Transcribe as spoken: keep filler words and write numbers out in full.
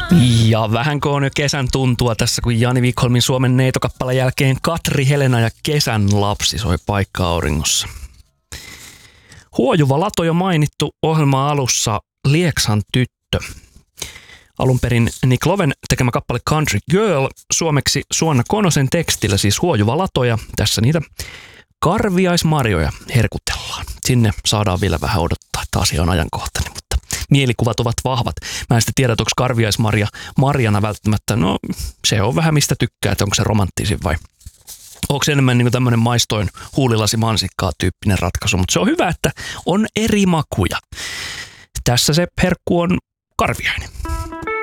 Ja vähänkö on jo kesän tuntua tässä, kun Jani Wikholmin Suomen neitokappaleen jälkeen Katri, Helena ja Kesän lapsi soi Paikka-auringossa. Huojuva lato jo mainittu ohjelman alussa Lieksan tyttö. Alun perin Nick Loven tekemä kappale Country Girl, suomeksi Suonna Konosen tekstillä siis Huojuva lato, ja tässä niitä karviaismarjoja herkutellaan. Sinne saadaan vielä vähän odottaa, että asia on ajankohtainen, mutta mielikuvat ovat vahvat. Mä en sitten tiedä, että onko karviaismarja marjana välttämättä, no se on vähän mistä tykkää, että onko se romanttisin vai onko se enemmän niin tämmöinen maistoin huulilasi mansikkaa tyyppinen ratkaisu, mutta se on hyvä, että on eri makuja. Tässä se herkku on karviainen.